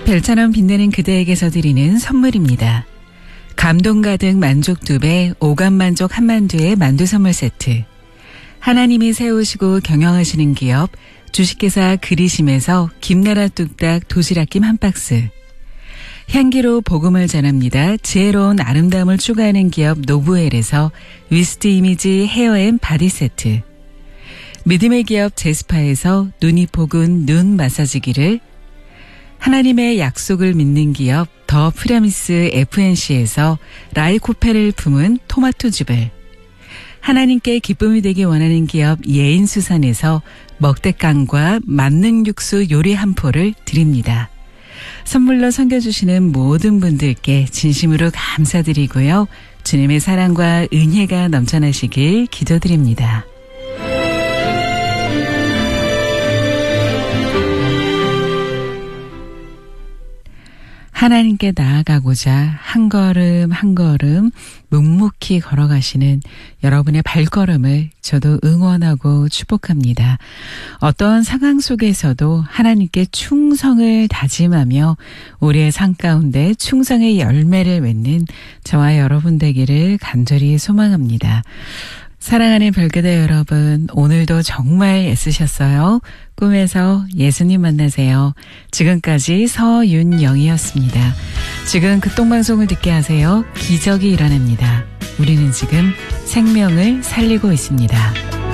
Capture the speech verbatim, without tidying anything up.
별처럼 빛나는 그대에게서 드리는 선물입니다. 감동 가득 만족 두 배, 오감 만족 한만두의 만두 선물 세트. 하나님이 세우시고 경영하시는 기업 주식회사 그리심에서 김나라 뚝딱 도시락김 한 박스. 향기로 복음을 전합니다. 지혜로운 아름다움을 추구하는 기업 노브웰에서 위스트 이미지 헤어앤 바디 세트. 믿음의 기업 제스파에서 눈이 포근 눈 마사지기를, 하나님의 약속을 믿는 기업 더 프라미스 에프엔씨에서 라이코페를 품은 토마토즙을, 하나님께 기쁨이 되기 원하는 기업 예인수산에서 먹대깡과 만능 육수 요리 한 포를 드립니다. 선물로 섬겨주시는 모든 분들께 진심으로 감사드리고요. 주님의 사랑과 은혜가 넘쳐나시길 기도드립니다. 하나님께 나아가고자 한 걸음 한 걸음 묵묵히 걸어가시는 여러분의 발걸음을 저도 응원하고 축복합니다. 어떤 상황 속에서도 하나님께 충성을 다짐하며 우리의 삶 가운데 충성의 열매를 맺는 저와 여러분 되기를 간절히 소망합니다. 사랑하는 별그대 여러분, 오늘도 정말 애쓰셨어요. 꿈에서 예수님 만나세요. 지금까지 서윤영이었습니다. 지금 극동방송을 듣게 하세요. 기적이 일어납니다. 우리는 지금 생명을 살리고 있습니다.